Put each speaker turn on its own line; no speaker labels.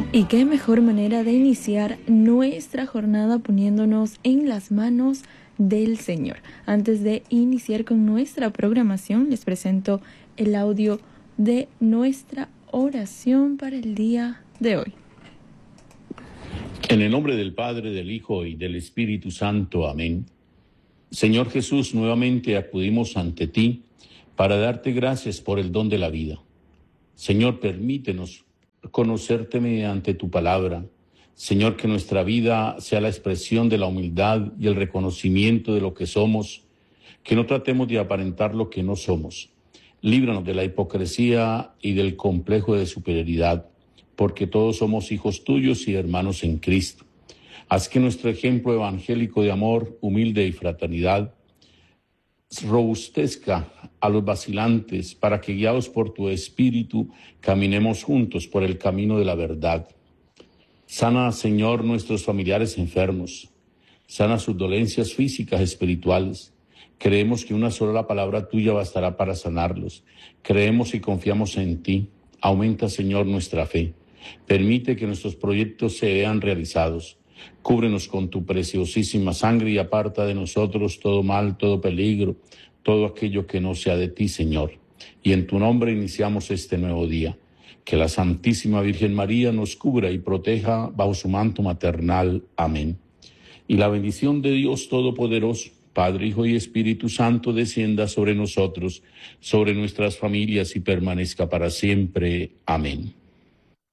Y qué mejor manera de iniciar nuestra jornada poniéndonos en las manos del Señor. Antes de iniciar con nuestra programación, les presento el audio de nuestra oración para el día de hoy.
En el nombre del Padre, del Hijo y del Espíritu Santo. Amén. Señor Jesús, nuevamente acudimos ante ti para darte gracias por el don de la vida. Señor, permítenos conocerte mediante tu palabra. Señor, que nuestra vida sea la expresión de la humildad y el reconocimiento de lo que somos, que no tratemos de aparentar lo que no somos. Líbranos de la hipocresía y del complejo de superioridad, porque todos somos hijos tuyos y hermanos en Cristo. Haz que nuestro ejemplo evangélico de amor, humilde y fraternidad robustezca a los vacilantes, para que, guiados por tu Espíritu, caminemos juntos por el camino de la verdad. Sana, Señor, nuestros familiares enfermos. Sana sus dolencias físicas, espirituales. Creemos que una sola palabra tuya bastará para sanarlos. Creemos y confiamos en ti. Aumenta, Señor, nuestra fe. Permite que nuestros proyectos se vean realizados. Cúbrenos con tu preciosísima sangre y aparta de nosotros todo mal, todo peligro, todo aquello que no sea de ti, Señor. Y en tu nombre iniciamos este nuevo día. Que la Santísima Virgen María nos cubra y proteja bajo su manto maternal. Amén. Y la bendición de Dios Todopoderoso, Padre, Hijo y Espíritu Santo, descienda sobre nosotros, sobre nuestras familias y permanezca para siempre. Amén.